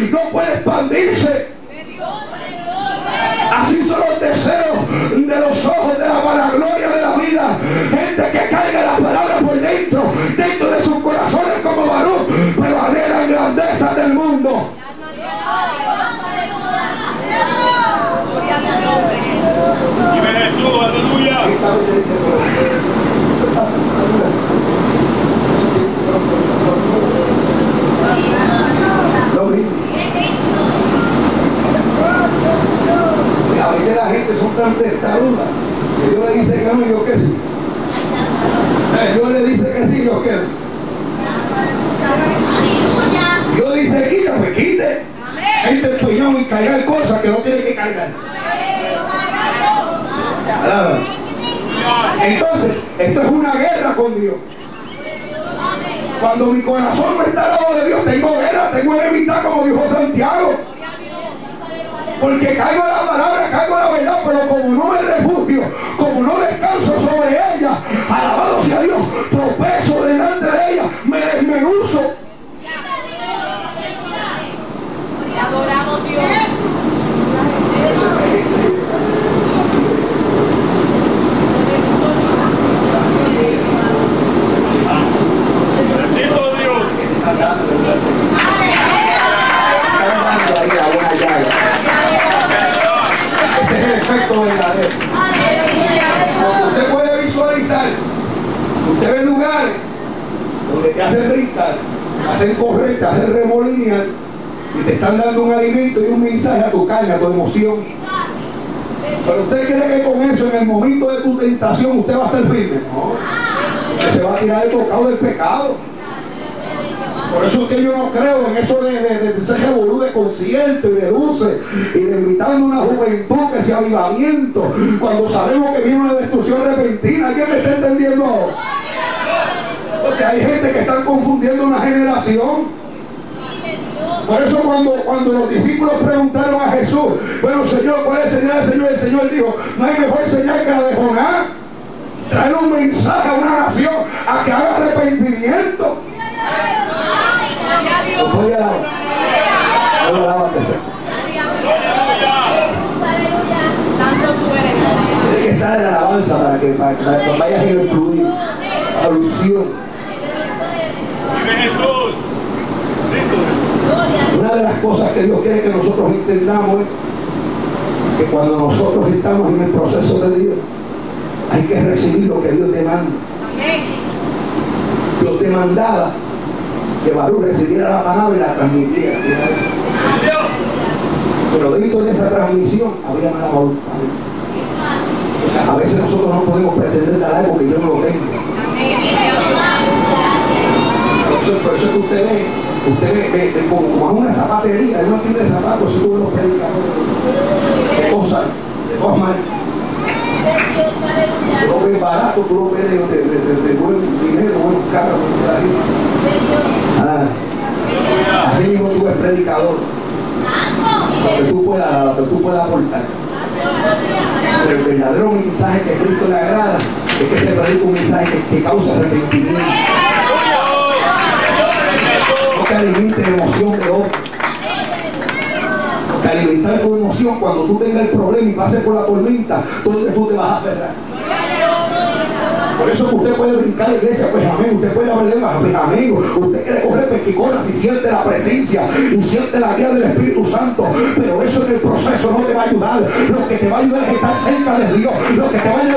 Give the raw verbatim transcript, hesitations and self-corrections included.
no puede expandirse. Así son los deseos de los ojos de la vanagloria de la vida. Gente que carga la palabra por dentro, dentro de sus corazones como Baruch, pero anhelan grandezas del mundo. Vive Jesús, aleluya. Lo mismo. A veces la gente son tan testarudas que Dios le dice que no y yo que sí. Eh, Dios le dice que sí y yo que no. Dios dice quita, pues quite. Gente empeñada en cargar cosas que no tiene que cargar. Alaba. Entonces, esto es una guerra con Dios. Cuando mi corazón no está al lado de Dios, tengo guerra, tengo enemistad, como dijo Santiago. Porque caigo en la palabra, caigo en la verdad, pero como no me refugio, como no descanso sobre ella, alabado sea Dios, tropezo delante de ella, me desmenuzo. Adoramos Dios. Bendito Dios. Están dando de verdad. Están dando ahí la buena llave. Ese es el efecto verdadero. Porque usted puede visualizar, usted ve lugares donde te hacen brincar, te hacen correr, te hacen remolinear y te están dando un alimento y un mensaje a tu carne, a tu emoción. Pero usted cree que con eso, en el momento de tu tentación, usted va a estar firme. No, usted se va a tirar el bocado del pecado. Por eso es que yo no creo en eso de, de, de, de ese revolú de conciertos y de luces y de invitando una juventud que sea avivamiento cuando sabemos que viene una destrucción repentina. ¿Quién me está entendiendo ahora? O sea, hay gente que están confundiendo una generación. Por eso cuando, cuando los discípulos preguntaron a Jesús, bueno Señor, ¿cuál es la señal del Señor? El Señor dijo, no hay mejor señal que la de Jonás. Traer un mensaje a una nación a que haga arrepentimiento. ¿Lo puede alabar? No lo alaban de ser. Santo tú eres. Tiene que estar en la alabanza para que, para que, para que vayas en el fluir. Alusión. Vive Jesús. Una de las cosas que Dios quiere que nosotros entendamos es que cuando nosotros estamos en el proceso de Dios, hay que recibir lo que Dios demanda. Dios demandaba que Baruch recibiera la palabra y la transmitiera. Pero dentro de esa transmisión había mala voluntad. O sea, a veces nosotros no podemos pretender dar algo que yo no lo tengo. Por eso, por eso es que usted ve, usted ve, ve, ve como, como a una zapatería, en una tienda de zapatos, si tú ves los predicadores de cosas, de cosas mal. Tú lo ves barato, tú lo ves de, de, de, de, de buen dinero, buenos carros, ah, así mismo tú ves predicador, lo que tú puedas dar, lo que tú puedas aportar. Pero el verdadero mensaje que a Cristo le agrada es que se predica un mensaje que, que causa arrepentimiento, no que alimente la emoción de otro. Porque alimentar tu emoción cuando tú tengas el problema y pases por la tormenta, ¿dónde tú te vas a aferrar? Por eso que usted puede brincar a la iglesia, pues amén, usted puede haber lenguas, pues amén, usted quiere correr pesquicolas y siente la presencia y siente la guía del Espíritu Santo, pero eso en el proceso no te va a ayudar. Lo que te va a ayudar es estar cerca de Dios, lo que te va a ayudar